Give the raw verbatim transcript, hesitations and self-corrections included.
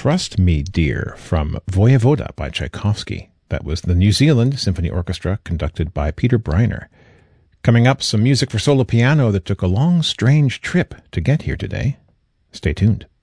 Trust Me, Dear from Voyevoda by Tchaikovsky. That was the New Zealand Symphony Orchestra conducted by Peter Breiner. Coming up, some music for solo piano that took a long, strange trip to get here today. Stay tuned.